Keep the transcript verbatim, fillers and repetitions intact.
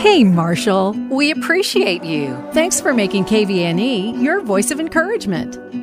Hey, Marshall. We appreciate you. Thanks for making K V N E your voice of encouragement.